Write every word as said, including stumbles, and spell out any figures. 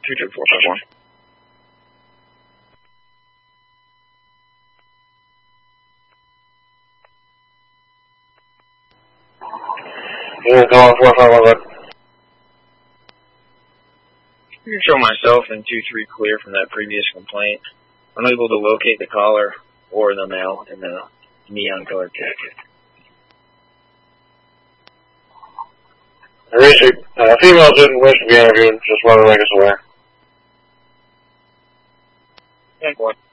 two two four five one. Yeah, call four five one. You can show myself and two three clear from that previous complaint. Unable to locate the caller or the male in the neon colored jacket. Richard, uh, female didn't wish to be interviewed, just wanted to make us aware. Thank one.